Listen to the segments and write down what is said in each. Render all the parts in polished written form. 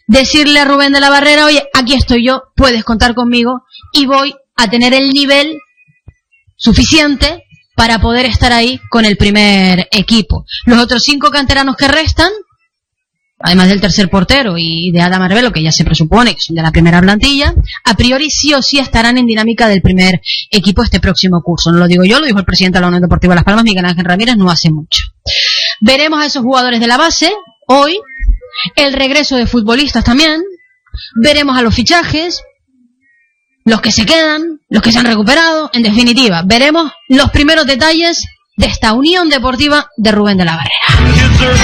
decirle a Rubén de la Barrera, oye, aquí estoy yo, puedes contar conmigo y voy a tener el nivel suficiente para poder estar ahí con el primer equipo. Los otros 5 canteranos que restan, además del tercer portero y de Adam Arbelo, que ya se presupone que son de la primera plantilla, a priori sí o sí estarán en dinámica del primer equipo este próximo curso. No lo digo yo, lo dijo el presidente de la Unión Deportiva Las Palmas, Miguel Ángel Ramírez, no hace mucho. Veremos a esos jugadores de la base hoy, el regreso de futbolistas también, veremos a los fichajes, los que se quedan, los que se han recuperado, en definitiva, veremos los primeros detalles de esta Unión Deportiva de Rubén de la Barrera.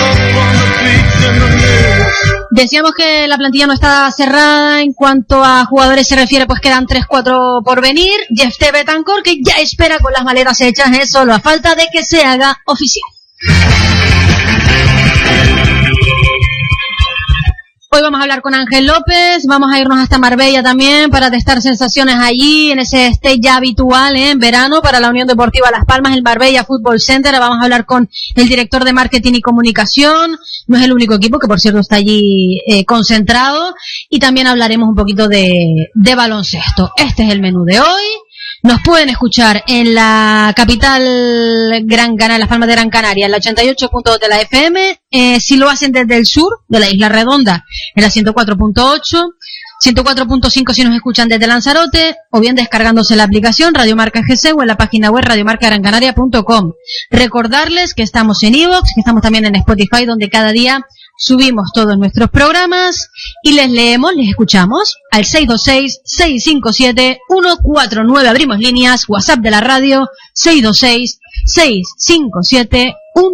Decíamos que la plantilla no está cerrada en cuanto a jugadores se refiere, pues quedan 3-4 por venir. Jefté Betancourt, que ya espera con las maletas hechas, solo a falta de que se haga oficial. Hoy vamos a hablar con Ángel López, vamos a irnos hasta Marbella también para testar sensaciones allí, en ese stage ya habitual en verano para la Unión Deportiva Las Palmas, el Marbella Football Center. Vamos a hablar con el director de Marketing y Comunicación, no es el único equipo que por cierto está allí concentrado, y también hablaremos un poquito de baloncesto. Este es el menú de hoy. Nos pueden escuchar en la capital Gran Canaria, Las Palmas de Gran Canaria, en la 88.2 de la FM, si lo hacen desde el sur de la Isla Redonda, en la 104.8, 104.5 si nos escuchan desde Lanzarote, o bien descargándose la aplicación Radio Marca GC o en la página web radiomarcagranCanaria.com. Recordarles que estamos en iVoox, que estamos también en Spotify, donde cada día subimos todos nuestros programas y les leemos, les escuchamos al 626-657-149. Abrimos líneas, WhatsApp de la radio, 626-657-149.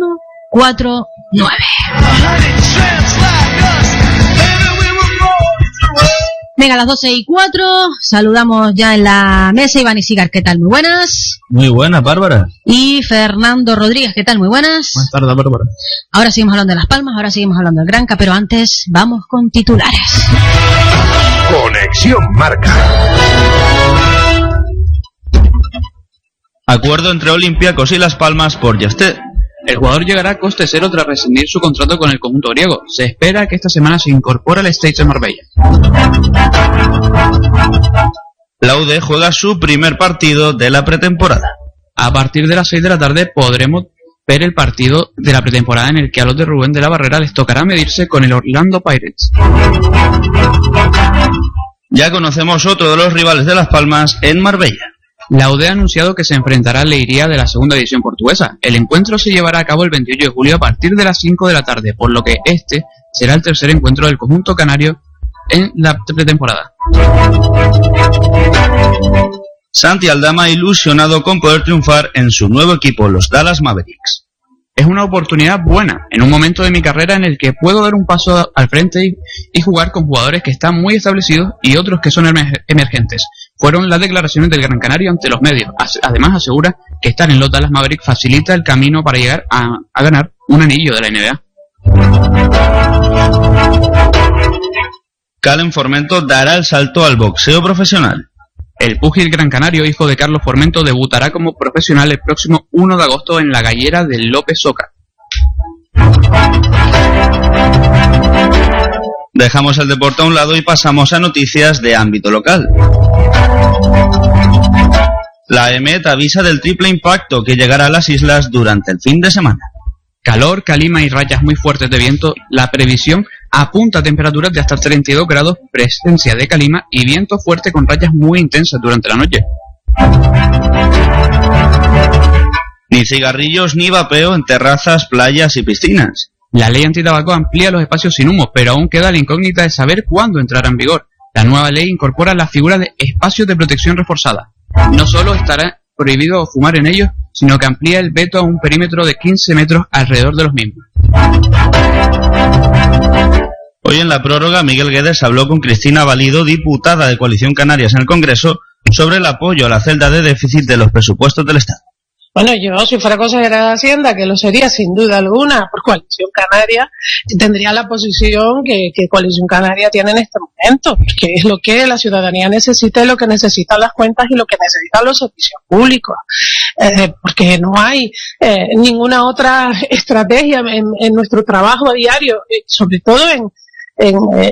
Venga, a las 12:04, saludamos ya en la mesa Iván Isigar, ¿qué tal? Muy buenas. Muy buenas, Bárbara. Y Fernando Rodríguez, ¿qué tal? Muy buenas. Buenas tardes, Bárbara. Ahora seguimos hablando de Las Palmas, ahora seguimos hablando del Granca, pero antes vamos con titulares. Conexión Marca. Acuerdo entre Olympiacos y Las Palmas por Jefté. El jugador llegará a coste cero tras rescindir su contrato con el conjunto griego. Se espera que esta semana se incorpore al Stage de Marbella. La UD juega su primer partido de la pretemporada. A partir de las 6 de la tarde podremos ver el partido de la pretemporada en el que a los de Rubén de la Barrera les tocará medirse con el Orlando Pirates. Ya conocemos otro de los rivales de Las Palmas en Marbella. La UD ha anunciado que se enfrentará a Leiria de la segunda división portuguesa. El encuentro se llevará a cabo el 28 de julio a partir de las 5 de la tarde, por lo que este será el tercer encuentro del conjunto canario en la pretemporada. Santi Aldama ilusionado con poder triunfar en su nuevo equipo, los Dallas Mavericks. Es una oportunidad buena, en un momento de mi carrera en el que puedo dar un paso al frente y jugar con jugadores que están muy establecidos y otros que son emergentes. Fueron las declaraciones del Gran Canario ante los medios. Además asegura que estar en los Dallas Mavericks facilita el camino para llegar a ganar un anillo de la NBA. Calen Formento dará el salto al boxeo profesional. El púgil gran canario, hijo de Carlos Formento, debutará como profesional el próximo 1 de agosto en la gallera del López Soca. Dejamos el deporte a un lado y pasamos a noticias de ámbito local. La EMET avisa del triple impacto que llegará a las islas durante el fin de semana. Calor, calima y rayas muy fuertes de viento. La previsión apunta a temperaturas de hasta 32 grados, presencia de calima y viento fuerte con rayas muy intensas durante la noche. Ni cigarrillos ni vapeo en terrazas, playas y piscinas. La ley antitabaco amplía los espacios sin humo, pero aún queda la incógnita de saber cuándo entrará en vigor. La nueva ley incorpora la figura de espacios de protección reforzada. No solo estará prohibido fumar en ellos, sino que amplía el veto a un perímetro de 15 metros alrededor de los mismos. Hoy en la prórroga, Miguel Guedes habló con Cristina Valido, diputada de Coalición Canarias en el Congreso, sobre el apoyo a la celda de déficit de los presupuestos del Estado. Bueno, yo, si fuera consejera de Hacienda, que lo sería sin duda alguna por Coalición Canaria, tendría la posición que Coalición Canaria tiene en este momento, que es lo que la ciudadanía necesita y lo que necesitan las cuentas y lo que necesitan los servicios públicos. Porque no hay ninguna otra estrategia en nuestro trabajo a diario, sobre todo en